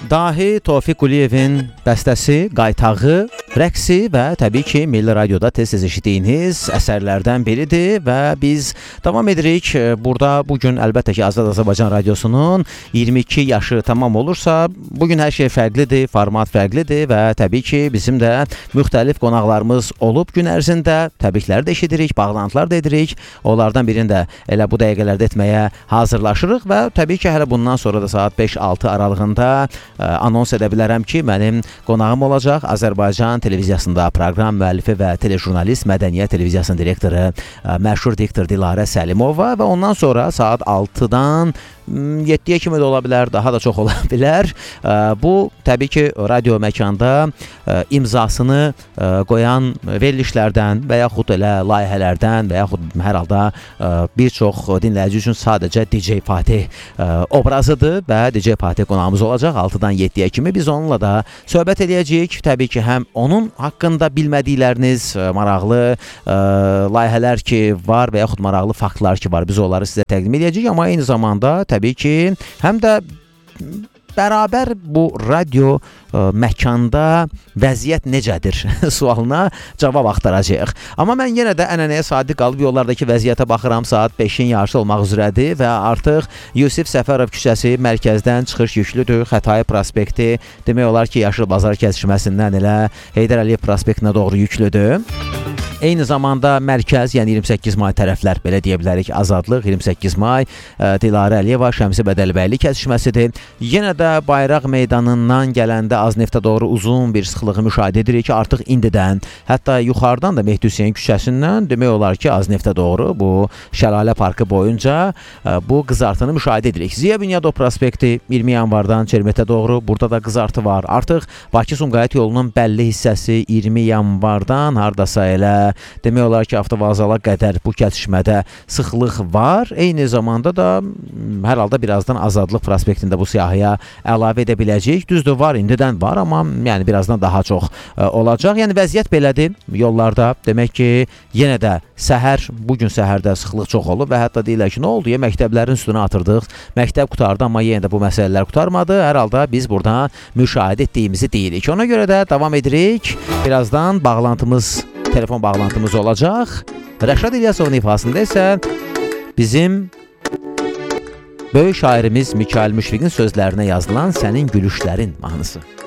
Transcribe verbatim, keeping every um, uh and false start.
Dahi Tofiq Quliyevin bəstəsi, qaytağı, rəqsi və təbii ki, Milli Radioda tez-tez eşitdiyiniz əsərlərdən biridir və biz davam edirik. Burada bugün əlbəttə ki, Azad Azərbaycan Radiosunun iyirmi iki yaşı tamam olursa, bugün hər şey fərqlidir, format fərqlidir və təbii ki, bizim də müxtəlif qonaqlarımız olub gün ərzində. Təbriklər də eşidirik, bağlantılar da edirik. Onlardan birini də elə bu dəqiqələrdə etməyə hazırlaşırıq və təbii ki, hələ bundan sonra da saat beş altı aralığında ə, anons edə bilərəm ki, mənim qonağım olacaq Azərbaycan televiziyasında proqram müəllifi və telejurnalist, Mədəniyyət televiziyasının direktoru, ə, məşhur diktor Dilarə Səlimova və ondan sonra saat altıdan yeddiyə kimi də ola bilər, daha da çox ola bilər. Bu, təbii ki, radio məkanda imzasını qoyan verilişlərdən və yaxud elə layihələrdən və yaxud hər halda bir çox dinləyici üçün sadəcə D J Fatih obrazıdır və D J Fatih qonağımız olacaq altıdan yeddiyə kimi. Biz onunla da söhbət edəcəyik. Təbii ki, həm onun haqqında bilmədikləriniz, maraqlı layihələr ki var və yaxud maraqlı faktlar ki var, biz onları sizə təqdim edəcəyik, amma eyni zamanda təbii ki, həm də bərabər bu radio ə, məkanda vəziyyət necədir sualına cavab axtaracağıq. Amma mən yenə də ənənəyə sadiq qalıb yollardakı vəziyyətə baxıram. Saat beşin yarısı olmaq üzrədir və artıq Yusif Səfərov küçəsi mərkəzdən çıxış yüklüdür. Xətai prospekti demək olar ki, Yaşıl Bazar kəsişməsindən elə Heydər Əliyev prospektinə doğru yüklüdür. Eyni zamanda mərkəz, yəni iyirmi səkkiz may tərəflər, belə deyə bilərik, Azadlıq, iyirmi səkkiz may, Dilarə Əliyeva, Şəmsi Bədəlbəyli kəsişməsidir. Yenə də Bayraq meydanından gələndə Azneftə doğru uzun bir sıxlığı müşahidə edirik ki, artıq indidən, hətta yuxarıdan da Mehdi Hüseyn küçəsindən demək olar ki, Azneftə doğru, bu Şəlalə Parkı boyunca bu qızartını müşahidə edirik. Ziya Bünyadov prospekti iyirmi yanvardan Çermetə doğru, burada da qızartı var. Artıq Bakı-Sumqayıt yolunun bəlli hissəsi iyirmi yanvardan hardasa elə demək olar ki, avtovağzala qədər bu kəsişmədə sıxlıq var. Eyni zamanda da hər halda birazdan Azadlıq prospektində bu siyahıya əlavə edə biləcəyik. Düzdür, var, indidən var, amma yəni birazdan daha çox ə, olacaq. Yəni vəziyyət belədir yollarda. Demək ki, yenə də səhər, bugün səhərdə sıxlıq çox olub və hətta deyirlər ki, nə oldu ya, məktəblərin üstünə atırdıq. Məktəb qutardı, amma yenə də bu məsələlər qutarmadı. Hər halda biz burada müşahidə etdiyimizi deyirik. Ona görə də davam edirik. Birazdan bağlantımız telefon bağlantımız olacaq. Rəşad İlyasovun ifasında isə bizim böyük şairimiz Mikail Müşfiqin sözlərinə yazılan Sənin Gülüşlərin mahnısı.